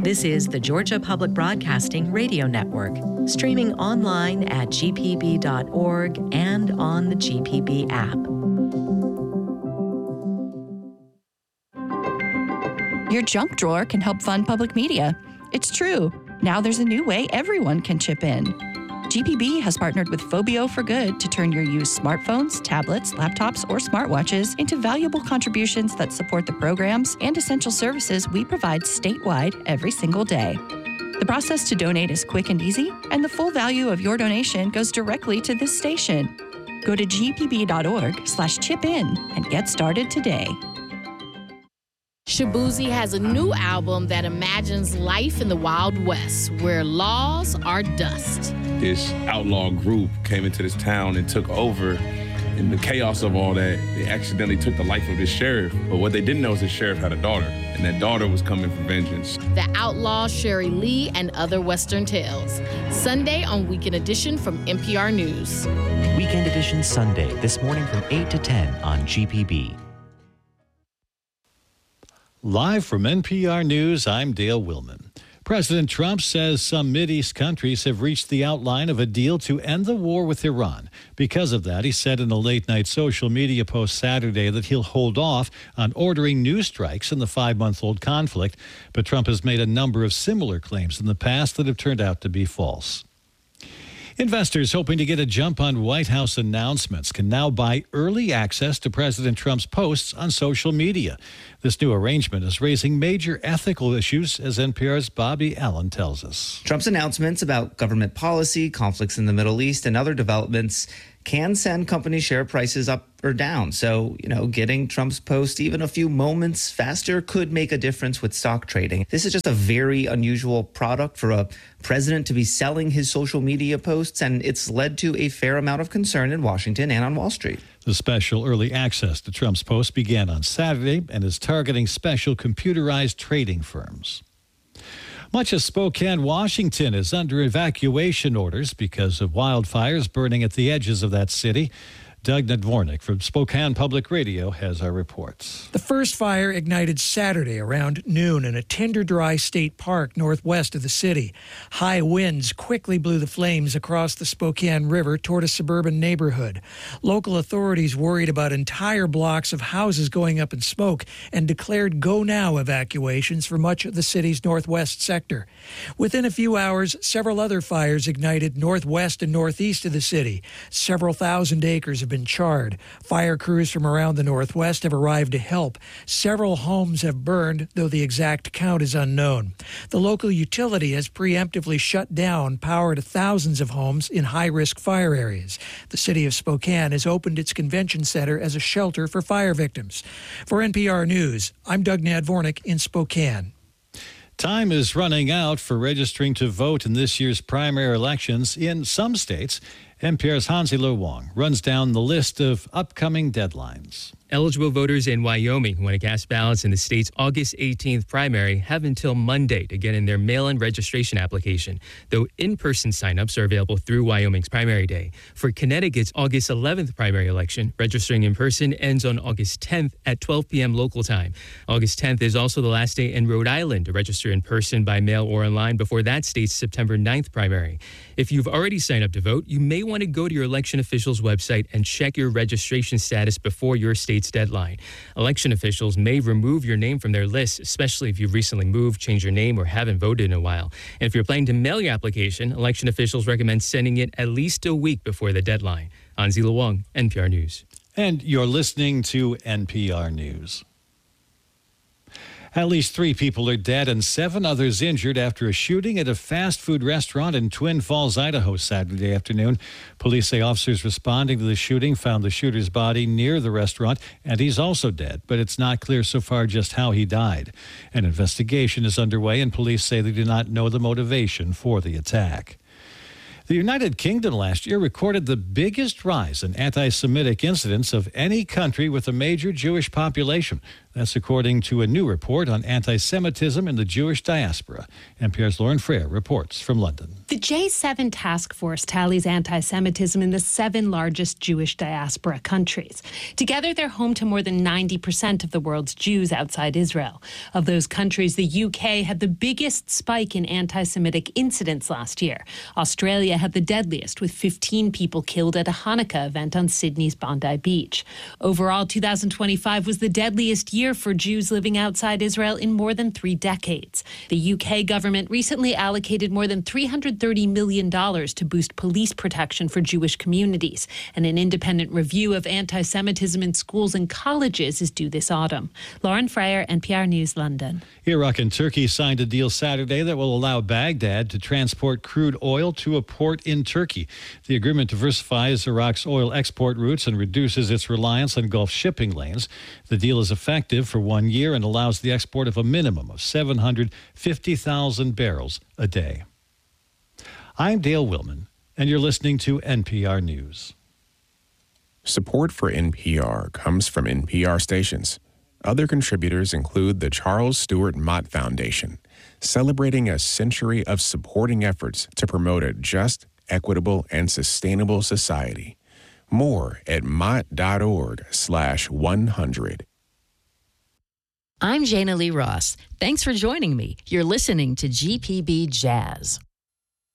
This is the Georgia Public Broadcasting Radio Network, streaming online at gpb.org and on the GPB app. Your junk drawer can help fund public media. It's true. Now there's a new way everyone can chip in. GPB has partnered with Phobio for Good to turn your used smartphones, tablets, laptops, or smartwatches into valuable contributions that support the programs and essential services we provide statewide every single day. The process to donate is quick and easy, and the full value of your donation goes directly to this station. Go to gpb.org/chip-in and get started today. Shaboozey has a new album that imagines life in the Wild West, where laws are dust. This outlaw group came into this town and took over. In the chaos of all that, they accidentally took the life of this sheriff. But what they didn't know is the sheriff had a daughter, and that daughter was coming for vengeance. The Outlaw, Sherry Lee, and Other Western Tales. Sunday on Weekend Edition from NPR News. Weekend Edition Sunday, this morning from 8 to 10 on GPB. Live from NPR News, I'm Dale Willman. President Trump says some Mideast countries have reached the outline of a deal to end the war with Iran. Because of that, he said in a late-night social media post Saturday that he'll hold off on ordering new strikes in the 5-month-old conflict. But Trump has made a number of similar claims in the past that have turned out to be false. Investors hoping to get a jump on White House announcements can now buy early access to President Trump's posts on social media. This new arrangement is raising major ethical issues, as NPR's Bobby Allen tells us. Trump's announcements about government policy, conflicts in the Middle East, and other developments can send company share prices up or down. So, getting Trump's post even a few moments faster could make a difference with stock trading. This is just a very unusual product for a president to be selling his social media posts, and it's led to a fair amount of concern in Washington and on Wall Street. The special early access to Trump's post began on Saturday and is targeting special computerized trading firms. Much of Spokane, Washington is under evacuation orders because of wildfires burning at the edges of that city. Doug Nadvornik from Spokane Public Radio has our reports. The first fire ignited Saturday around noon in a tinder dry state park northwest of the city. High winds quickly blew the flames across the Spokane River toward a suburban neighborhood. Local authorities worried about entire blocks of houses going up in smoke and declared go-now evacuations for much of the city's northwest sector. Within a few hours, several other fires ignited northwest and northeast of the city. Several thousand acres have been charred. Fire crews from around the Northwest have arrived to help. Several homes have burned, though the exact count is unknown. The local utility has preemptively shut down power to thousands of homes in high-risk fire areas. The city of Spokane has opened its convention center as a shelter for fire victims. For NPR News, I'm Doug Nadvornik in Spokane. Time is running out for registering to vote in this year's primary elections in some states. NPR's Hansi Lo Wong runs down the list of upcoming deadlines. Eligible voters in Wyoming who want to cast ballots in the state's August 18th primary have until Monday to get in their mail-in registration application, though in-person sign-ups are available through Wyoming's primary day. For Connecticut's August 11th primary election, registering in person ends on August 10th at 12 p.m. local time. August 10th is also the last day in Rhode Island to register in person by mail or online before that state's September 9th primary. If you've already signed up to vote, you may want to go to your election official's website and check your registration status before your state's deadline. Election officials may remove your name from their list, especially if you've recently moved, changed your name, or haven't voted in a while. And if you're planning to mail your application, election officials recommend sending it at least a week before the deadline. Hansi Lo Wong, NPR News. And you're listening to NPR News. At least 3 people are dead and 7 others injured after a shooting at a fast food restaurant in Twin Falls, Idaho, Saturday afternoon. Police say officers responding to the shooting found the shooter's body near the restaurant, and he's also dead, but it's not clear so far just how he died. An investigation is underway, and police say they do not know the motivation for the attack. The United Kingdom last year recorded the biggest rise in anti-Semitic incidents of any country with a major Jewish population. That's according to a new report on anti-Semitism in the Jewish diaspora. NPR's Lauren Freer reports from London. The J7 task force tallies anti-Semitism in the 7 largest Jewish diaspora countries. Together, they're home to more than 90% of the world's Jews outside Israel. Of those countries, the UK had the biggest spike in anti-Semitic incidents last year. Australia had the deadliest, with 15 people killed at a Hanukkah event on Sydney's Bondi Beach. Overall, 2025 was the deadliest year for Jews living outside Israel in more than 3 decades. The UK government recently allocated more than $330 million to boost police protection for Jewish communities. And an independent review of anti-Semitism in schools and colleges is due this autumn. Lauren Freyer, NPR News, London. Iraq and Turkey signed a deal Saturday that will allow Baghdad to transport crude oil to a port in Turkey. The agreement diversifies Iraq's oil export routes and reduces its reliance on Gulf shipping lanes. The deal is effective for 1 year and allows the export of a minimum of 750,000 barrels a day. I'm Dale Willman, and you're listening to NPR News. Support for NPR comes from NPR stations. Other contributors include the Charles Stewart Mott Foundation, celebrating a century of supporting efforts to promote a just, equitable, and sustainable society. More at mott.org/100. I'm Jana Lee Ross. Thanks for joining me. You're listening to GPB Jazz.